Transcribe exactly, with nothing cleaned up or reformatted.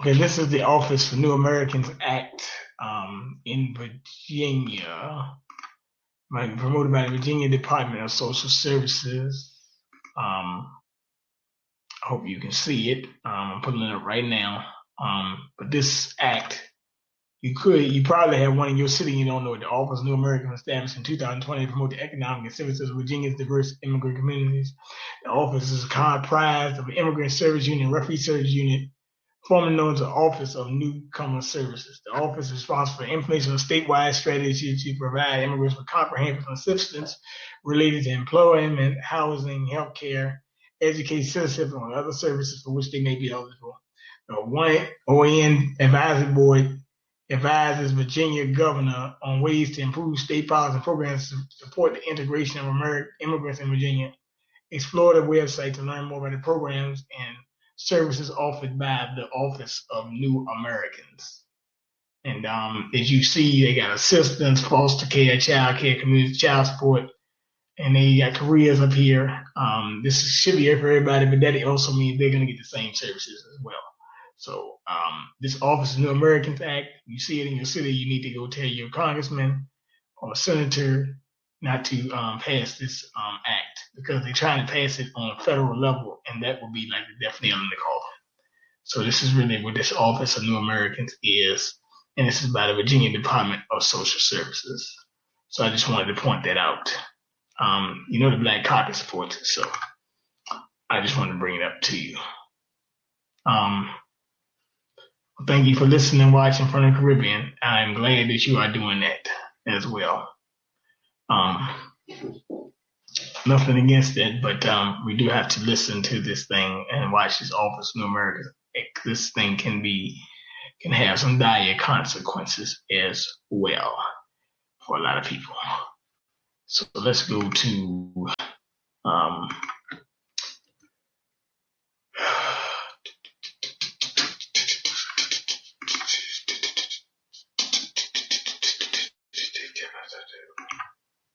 Okay, this is the Office for New Americans Act um, in Virginia, right, promoted by the Virginia Department of Social Services. Um, I hope you can see it. Um, I'm putting it up right now. Um, but this act, you could, you probably have one in your city. You don't know it. The Office of New Americans established in two thousand twenty to promote the economic and services of Virginia's diverse immigrant communities. The office is comprised of an immigrant service unit, refugee service unit, formerly known as the Office of Newcomer Services. The office is responsible for implementation of statewide strategies to provide immigrants with comprehensive assistance related to employment, housing, healthcare, education, citizenship, and other services for which they may be eligible. The one O A N Advisory Board advises Virginia governor on ways to improve state policies and programs to support the integration of American immigrants in Virginia. Explore the website to learn more about the programs and services offered by the Office of New Americans. And um, as you see, they got assistance, foster care, child care, community child support, and they got careers up here. Um, this should be for everybody, but that also means they're going to get the same services as well. So um, this Office of New Americans Act, you see it in your city, you need to go tell your congressman or senator not to um, pass this um, act because they're trying to pass it on a federal level, and that will be like the death nail in the coffin. So this is really what this Office of New Americans is, and this is by the Virginia Department of Social Services. So I just wanted to point that out. Um, you know the Black Caucus supports it, so I just wanted to bring it up to you. Um, thank you for listening and watching from the Caribbean. I'm glad that you are doing that as well. Um, nothing against that, but um, we do have to listen to this thing and watch this Office of New Americans. This thing can be can have some dire consequences as well for a lot of people. So let's go to um,